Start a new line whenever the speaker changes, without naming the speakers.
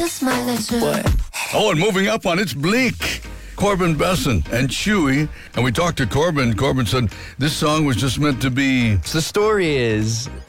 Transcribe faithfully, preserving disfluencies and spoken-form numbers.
What?
Oh, and moving up on It's Bleak. Corbin Besson and Chewy. And we talked to Corbin. Corbin said this song was just meant to be...
So the story is,